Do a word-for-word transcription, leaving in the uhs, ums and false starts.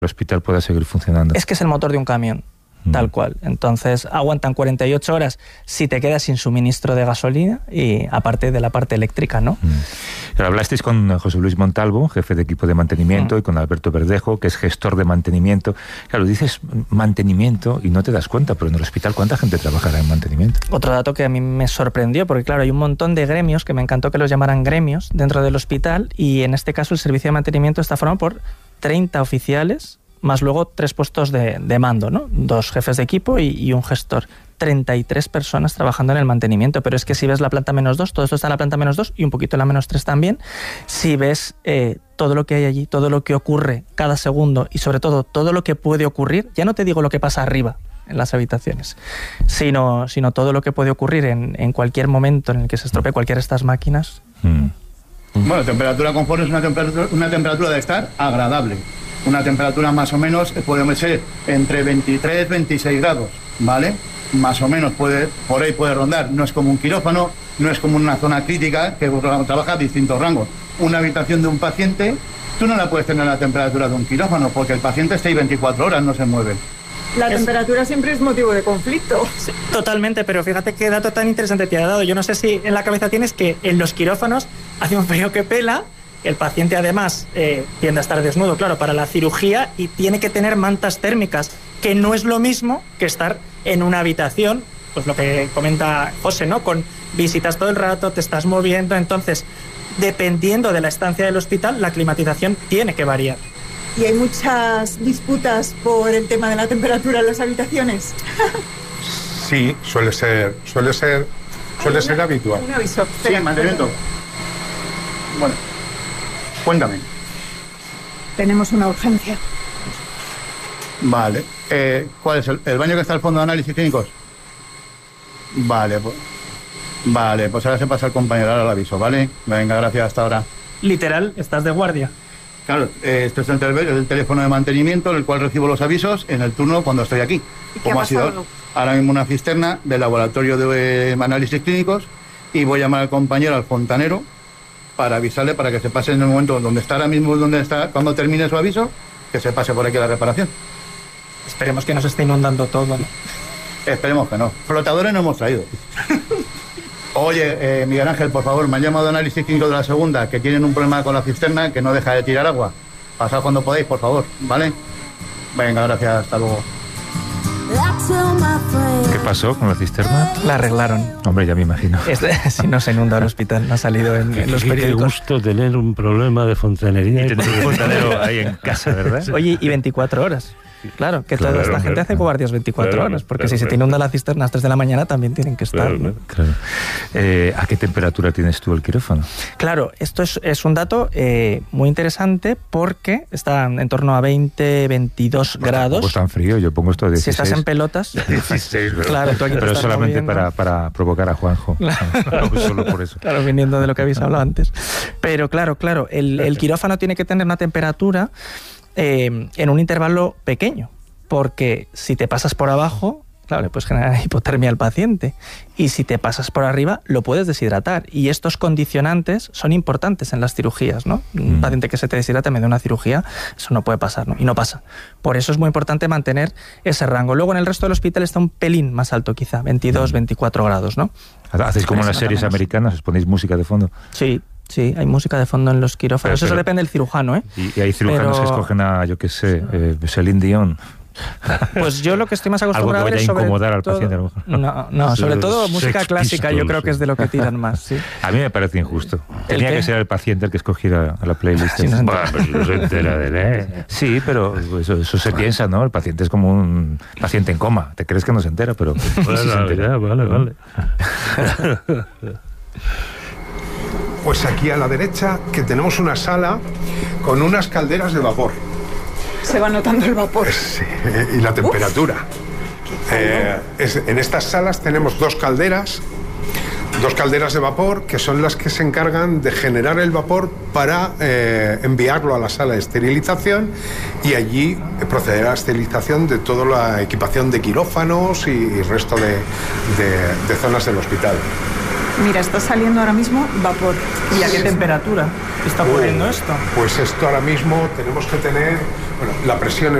el hospital pueda seguir funcionando. Es que es el motor de un camión. Tal cual. Entonces aguantan cuarenta y ocho horas si te quedas sin suministro de gasolina y aparte de la parte eléctrica, ¿no? Mm. Hablasteis con José Luis Montalvo, jefe de equipo de mantenimiento, mm. y con Alberto Verdejo, que es gestor de mantenimiento. Claro, dices mantenimiento y no te das cuenta, pero en el hospital, ¿cuánta gente trabajará en mantenimiento? Otro dato que a mí me sorprendió, porque claro, hay un montón de gremios, que me encantó que los llamaran gremios dentro del hospital, y en este caso el servicio de mantenimiento está formado por treinta oficiales, más luego tres puestos de, de mando, ¿no? Dos jefes de equipo y, y un gestor. treinta y tres personas trabajando en el mantenimiento, pero es que si ves la planta menos dos, todo esto está en la planta menos dos y un poquito en la menos tres también. Si ves eh, todo lo que hay allí, todo lo que ocurre cada segundo y sobre todo todo lo que puede ocurrir, ya no te digo lo que pasa arriba en las habitaciones, sino, sino todo lo que puede ocurrir en, en cualquier momento en el que se estropee cualquiera de estas máquinas. Mm. Bueno, temperatura confort es una temperatura, una temperatura de estar agradable. Una temperatura más o menos puede ser entre veintitrés y veintiséis grados, ¿vale? Más o menos puede, por ahí puede rondar. No es como un quirófano, no es como una zona crítica que trabaja a distintos rangos. Una habitación de un paciente, tú no la puedes tener a la temperatura de un quirófano porque el paciente está ahí veinticuatro horas, no se mueve. La temperatura siempre es motivo de conflicto. Sí, totalmente, pero fíjate qué dato tan interesante te ha dado. Yo no sé si en la cabeza tienes que en los quirófanos hace un frío que pela. El paciente además eh, tiende a estar desnudo, claro, para la cirugía y tiene que tener mantas térmicas, que no es lo mismo que estar en una habitación, pues lo que comenta José, ¿no? Con visitas todo el rato, te estás moviendo, entonces, dependiendo de la estancia del hospital, la climatización tiene que variar. ¿Y hay muchas disputas por el tema de la temperatura en las habitaciones? Sí, suele ser, suele ser, suele ser una, habitual. Un aviso. Sí, mantenimiento. Bueno. Cuéntame. Tenemos una urgencia. Vale. Eh, ¿Cuál es el, el baño que está al fondo de análisis clínicos? Vale, pues. Vale, pues ahora se pasa el compañero, ahora lo aviso, ¿vale? Venga, gracias, hasta ahora. Literal, estás de guardia. Claro, eh, esto es el, tel- el teléfono de mantenimiento en el cual recibo los avisos en el turno cuando estoy aquí. ¿Y qué Como ha ha sido pasado? ahora mismo una cisterna del laboratorio de eh, análisis clínicos y voy a llamar al compañero, al fontanero, para avisarle para que se pase en el momento donde está ahora mismo, donde está, cuando termine su aviso, que se pase por aquí a la reparación. Esperemos que no se esté inundando todo, ¿no? Esperemos que no. Flotadores no hemos traído. Oye, eh, Miguel Ángel, por favor, me han llamado de análisis clínico de la segunda, que tienen un problema con la cisterna, que no deja de tirar agua. Pasad cuando podáis, por favor, ¿vale? Venga, gracias, hasta luego. ¿Qué pasó con la cisterna? La arreglaron. Hombre, ya me imagino. Este, si no se inunda el hospital, no ha salido en, en los Qué periódicos. gusto tener un problema de fontanería. Y tener un fontanero ahí en casa, ¿verdad? Oye, y veinticuatro horas. Claro, que Claro, toda esta claro, gente hace guardias veinticuatro claro, horas, porque claro, si se te claro. inunda la cisterna a las tres de la mañana también tienen que estar, Claro, ¿no? Claro. Eh, ¿A qué temperatura tienes tú el quirófano? Claro, esto es, es un dato eh, muy interesante porque está en torno a veinte, veintidós grados. Tampoco es tan frío, yo pongo esto a dieciséis. Si estás en pelotas, dieciséis, ¿verdad? claro, tú aquí te pero estás solamente moviendo. para, para provocar a Juanjo. No, solo por eso. Claro, viniendo de lo que habéis hablado antes. Pero claro, claro, el, el quirófano tiene que tener una temperatura eh, en un intervalo pequeño, porque si te pasas por abajo, claro, le puedes generar hipotermia al paciente, y si te pasas por arriba, lo puedes deshidratar, y estos condicionantes son importantes en las cirugías, ¿no? Un Mm. paciente que se te deshidrata en medio de una cirugía, eso no puede pasar, ¿no? Y no pasa. Por eso es muy importante mantener ese rango. Luego en el resto del hospital está un pelín más alto quizá, veintidós, veinticuatro grados, ¿no? ¿Hacéis como en las Nada series menos. americanas? ¿Os ponéis música de fondo? Sí, sí, hay música de fondo en los quirófanos. Pero- Eso pero- depende del cirujano, ¿eh? Y, y hay cirujanos Pero- que escogen a, yo qué sé, eh, Celine Dion. Pues yo lo que estoy más Algo que acostumbrado a ver vaya es a sobre incomodar al todo- paciente, a lo mejor. No, no, sobre todo música Sex clásica, yo Pistols. creo que es de lo que tiran más, sí. A mí me parece injusto. Tenía qué? que ser el paciente el que escogiera a la playlist. Sí, no se Bah, pero si no se entera de él. Sí, pero eso, eso se piensa, ¿no? El paciente es como un paciente en coma. Te crees que no se entera, pero sí se Bueno, entera. ya, vale, vale. Pues aquí a la derecha que tenemos una sala con unas calderas de vapor. Se va notando el vapor. Sí, y la temperatura. Eh, es- en estas salas tenemos dos calderas, dos calderas de vapor que son las que se encargan de generar el vapor para eh, enviarlo a la sala de esterilización y allí proceder a la esterilización de toda la equipación de quirófanos y, y resto de, de- de zonas del hospital. Mira, está saliendo ahora mismo vapor. ¿Y a qué temperatura está ocurriendo esto? Pues esto ahora mismo tenemos que tener, bueno, la presión